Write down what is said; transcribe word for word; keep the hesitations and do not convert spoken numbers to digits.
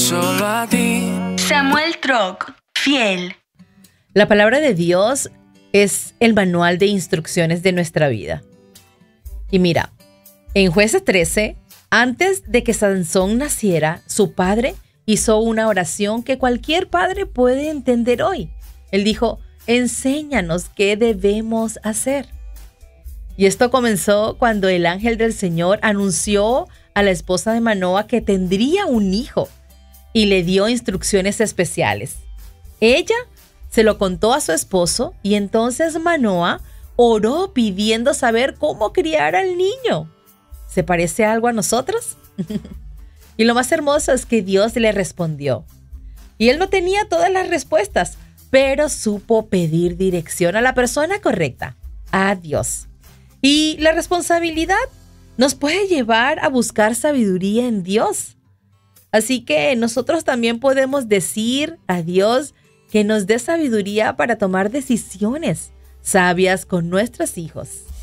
solo a ti. Samuel Troc, fiel. La palabra de Dios es el manual de instrucciones de nuestra vida. Y mira, en Jueces trece, antes de que Sansón naciera, su padre hizo una oración que cualquier padre puede entender hoy. Él dijo, enséñanos qué debemos hacer. Y esto comenzó cuando el ángel del Señor anunció a la esposa de Manoa que tendría un hijo y le dio instrucciones especiales. Ella se lo contó a su esposo y entonces Manoa oró pidiendo saber cómo criar al niño. ¿Se parece algo a nosotros? Y lo más hermoso es que Dios le respondió. Y él no tenía todas las respuestas, pero supo pedir dirección a la persona correcta, a Dios. Y la responsabilidad nos puede llevar a buscar sabiduría en Dios. Así que nosotros también podemos decir a Dios que nos dé sabiduría para tomar decisiones sabias con nuestros hijos.